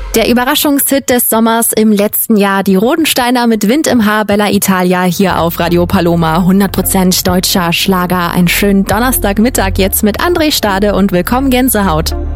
Der Überraschungshit des Sommers im letzten Jahr, die Rodensteiner mit Wind im Haar, Bella Italia, hier auf Radio Paloma. 100% deutscher Schlager. Einen schönen Donnerstagmittag jetzt mit André Stade und Willkommen Gänsehaut.